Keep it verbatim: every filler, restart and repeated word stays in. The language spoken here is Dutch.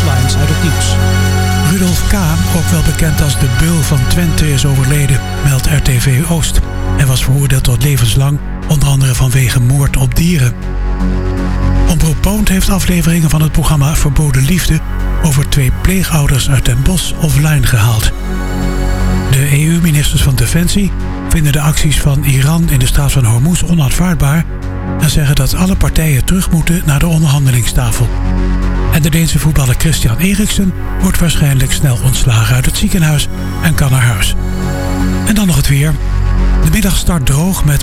headlines uit het nieuws. Rudolf K., ook wel bekend als de Beul van Twente, is overleden, meldt R T V Oost. Hij was veroordeeld tot levenslang, onder andere vanwege moord op dieren. Omroep Poont heeft afleveringen van het programma Verboden Liefde over twee pleegouders uit Den Bosch offline gehaald. De E U-ministers van Defensie vinden de acties van Iran in de straat van Hormuz onaanvaardbaar en zeggen dat alle partijen terug moeten naar de onderhandelingstafel. En de Deense voetballer Christian Eriksen wordt waarschijnlijk snel ontslagen uit het ziekenhuis en kan naar huis. En dan nog het weer. De middag start droog met